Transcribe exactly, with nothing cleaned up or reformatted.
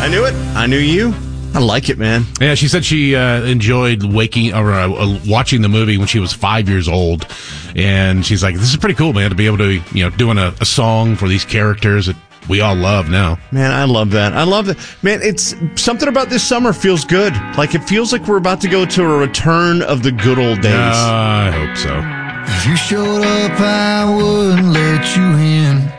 I knew it. I knew you. I like it, man. Yeah, she said she uh, enjoyed waking or uh, watching the movie when she was five years old, and she's like, "This is pretty cool, man, to be able to, you know, doing a, a song for these characters that we all love now." Man, I love that. I love that. Man, it's something about this summer feels good. Like it feels like we're about to go to a return of the good old days. Uh, I hope so. If you showed up, I wouldn't let you in.